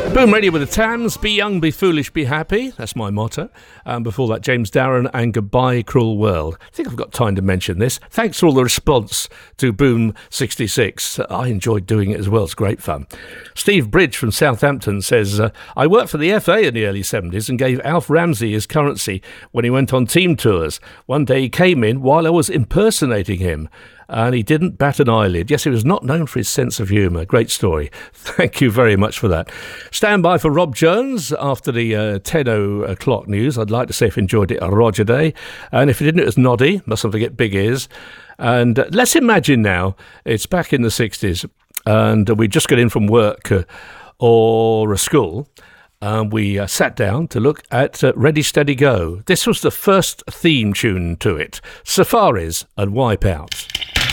Boom Radio with the Tams. Be young, be foolish, be happy. That's my motto. Before that, James Darren and Goodbye Cruel World. I think I've got time to mention this. Thanks for all the response to Boom 66. I enjoyed doing it as well. It's great fun. Steve Bridge from Southampton says, I worked for the FA in the early 70s and gave Alf Ramsey his currency when he went on team tours. One day he came in while I was impersonating him, and he didn't bat an eyelid. Yes, he was not known for his sense of humour. Great story. Thank you very much for that. Stand by for Rob Jones after the 10 o'clock news. I'd like to say if you enjoyed it, Roger Day. And if you didn't, it was Noddy. Mustn't forget Big Ears. And let's imagine now, it's back in the 60s, and we just got in from work or a school, and we sat down to look at Ready, Steady, Go. This was the first theme tune to it. Safaris and Wipeout.